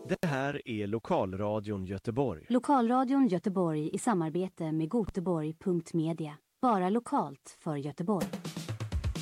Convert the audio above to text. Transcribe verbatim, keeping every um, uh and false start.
Det här är Lokalradion Göteborg. Lokalradion Göteborg i samarbete med Göteborg punkt media. Bara lokalt för Göteborg.